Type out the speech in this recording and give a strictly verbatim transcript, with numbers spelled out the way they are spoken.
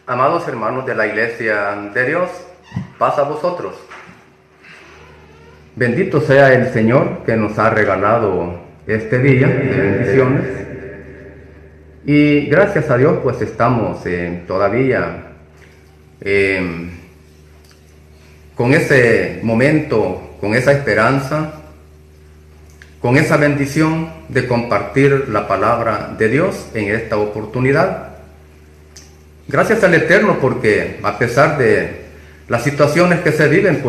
Amados hermanos de la Iglesia de Dios, paz a vosotros. Bendito sea el Señor que nos ha regalado este día de bendiciones. Y gracias a Dios pues estamos eh, todavía eh, con ese momento, con esa esperanza, con esa bendición de compartir la palabra de Dios en esta oportunidad. Gracias al Eterno porque a pesar de las situaciones que se viven,